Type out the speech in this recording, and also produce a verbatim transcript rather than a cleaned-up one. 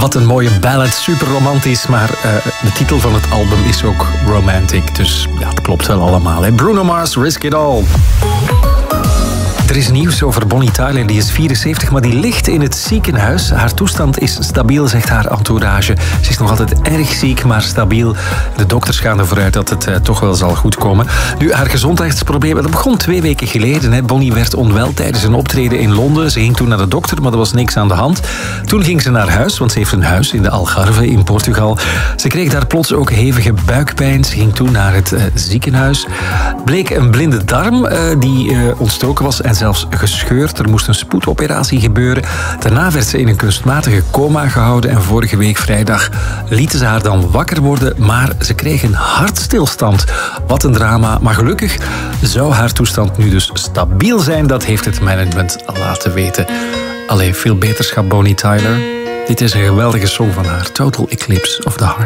Wat een mooie ballad, super romantisch. Maar uh, de titel van het album is ook romantic. Dus ja, het klopt wel allemaal. Hè? Bruno Mars, Risk It All. Er is nieuws over Bonnie Tyler, die is vierenzeventig, maar die ligt in het ziekenhuis. Haar toestand is stabiel, zegt haar entourage. Ze is nog altijd erg ziek, maar stabiel. De dokters gaan ervoor uit dat het uh, toch wel zal goedkomen. Nu, haar gezondheidsprobleem, dat begon twee weken geleden. Hè. Bonnie werd onwel tijdens een optreden in Londen. Ze ging toen naar de dokter, maar er was niks aan de hand. Toen ging ze naar huis, want ze heeft een huis in de Algarve in Portugal. Ze kreeg daar plots ook hevige buikpijn. Ze ging toen naar het uh, ziekenhuis. Bleek een blinde darm uh, die uh, ontstoken was en zelfs gescheurd. Er moest een spoedoperatie gebeuren. Daarna werd ze in een kunstmatige coma gehouden en vorige week vrijdag lieten ze haar dan wakker worden, maar ze kreeg een hartstilstand. Wat een drama, maar gelukkig zou haar toestand nu dus stabiel zijn. Dat heeft het management laten weten. Allee, veel beterschap Bonnie Tyler. Dit is een geweldige song van haar, Total Eclipse of the Heart.